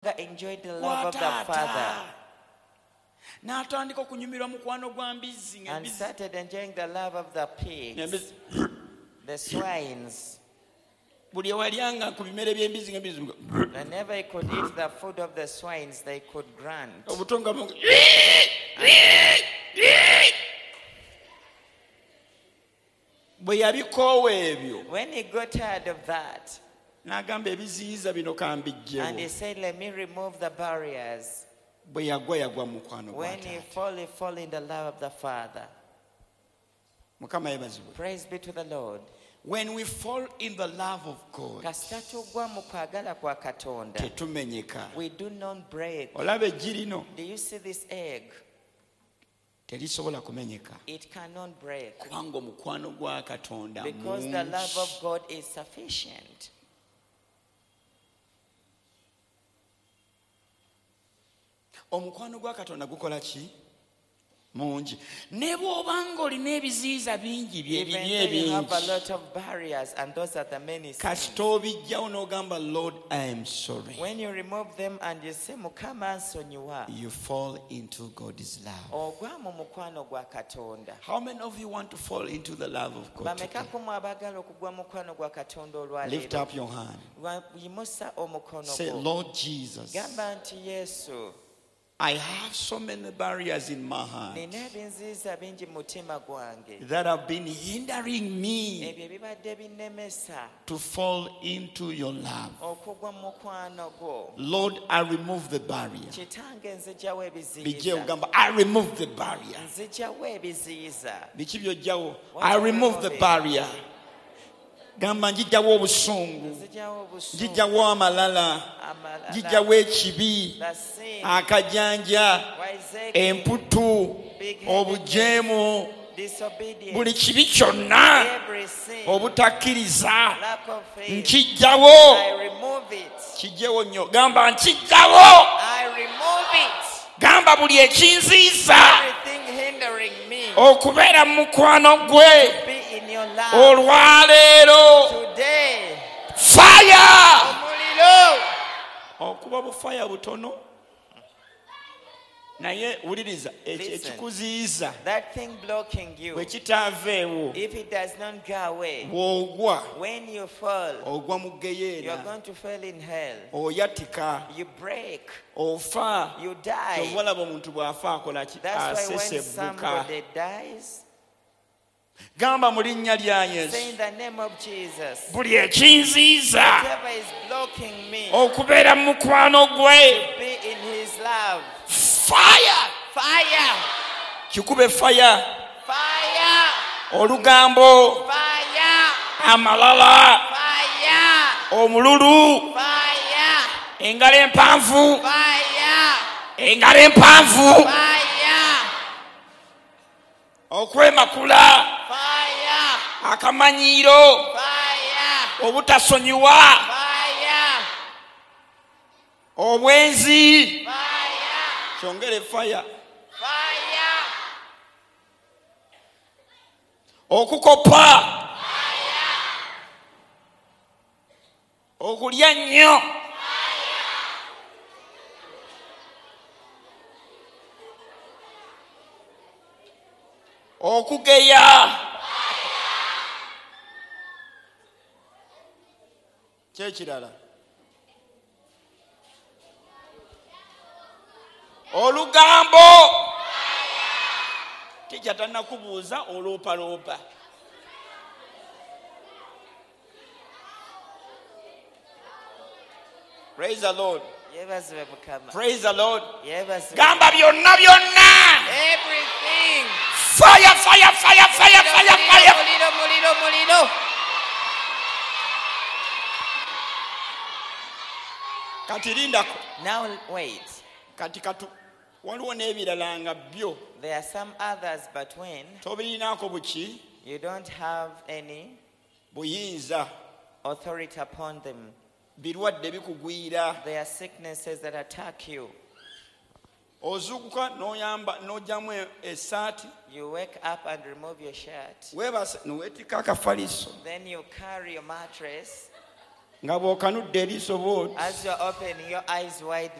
longer enjoyed the love of the Father n'atandika okunyumirwa mukwano gwa mbizzi and started enjoying the love of the pigs, the swines. buli ewalyanga ku bimere by'embizzi ng'embizzi Whenever he could eat the food of the swines, they could grunt. obutonga bwe yabikoowa ebyo When he got tired of that, n'agamba ebiziyiza bino and he kambijjewo said, let me remove the barriers. bwe yagwa mu mukwano gwa When he Taata. fall in the love of the Father. Mukama yebazibwe. Praise be to the Lord. When we fall in the love of God, Kasita tugwa mu kwagala kwa Katonda, tetumenyeka. we do not break. Olaba eggi lino Do you see this egg? terisobola kumenyeka It cannot break kubanga omukwano gwa Katonda because the love of God is sufficient. omukwano gwa Katonda gukola ki? Mungi. Ne bw'obanga olina ebiziyiza bingi Even byebibi though you have a ebingi lot of barriers, and those are the many sins. kasita obijjawo n'ogamba Lord I am sorry, When you remove them and you say, Mukama nsonyiwa, you fall into God's love. ogwa mu mukwano gwa Katonda. How many of you want to fall into the love of God today? Bameka ku mwabagala okugwa mu mukwano gwa Katonda Lift olwaleero? up your hand. Yimusa omukono Say, gwo. Lord Jesus, Gamba nti Yesu, I have so many barriers in my heart nina ebinziiza bingi mu mutima gwange. that have been hindering me Ebyo ebibadde binnemesa to fall into your love. okugwa mu mukwano gwo. Lord, I remove the barrier. Kitange nzigyawo Bijje ebiziyiza. ogamba, I remove the barrier. Nzigyawo ebiziyiza. Biki by'ojjawo? I remove the barrier. Gamba njijjawo obusungu, Nzigyawo obusungu, njijjawo amalala, amalala, njijjawo ekibi, the sin, akajanja, wiseacre, emputu, obujeemu, disobedience, buli kibi kyonna, every sin, obutakkiriza, lack of faith. nkijjawo. I remove it. Kijjewo nnyo. Gamba nkijjawo. I remove it. Gamba buli ekinziiza Everything hindering me okubeera mu mukwano gwe be in your love. olwaleero. Today, Fire! omuliro. Okuba bufaya butono naye wuliriza Listen. ekikuziyiza That thing blocking you, bwe kitaaveewo if it does not go away, bw'ogwa when you fall, ogwa mu you are geyeera, going to fall in hell. oyatika, You break, ofa. you die. Ky'obalaba omuntu bw'afa akola ki? That's why when Asesebbuka. somebody dies, Gamba mu linnya lya Yesu say in the name of Jesus, buli ekinziiza whatever is blocking me okubeera mu mukwano gwe. be in his love. Fire! Fire! Kikube fire. Fire! Olugambo, Fire! amalala, Fire! omululu, Fire! engalo empanvu, Fire! engalo empanvu, Fire! okwemakula, Fire! akamanyiiro, Fire! obutasonyiwa, Fire! obwenzi. Fire! Kyongere fire. Fire! Okukopa, okulya nnyo, okugeya, kyekirala, olugambo, tijja tannakubuuza oloopaloopa. Praise the Lord. Yebazibwe Mukama. Praise the Lord. Yebazibwe. Gamba byonna byonna. Everything. Fire, fire, fire, fire, fire, fire. Muliro, muliro, muliro. Kati lindako. Now wait. Kati waliwo n'ebirala nga byo. There are some others, but when Tobirinaako buki you don't have any buyinza. authority upon them, Birwadde bikugwira. there are sicknesses that attack you. Ozuukuka n'ojjamu essaati. You wake up and remove your shirt. Weebase n'oweetikka akafaliso. Then you carry your mattress. Nga bw'okanudde eriiso bw'oti. As you're opening your eyes wide,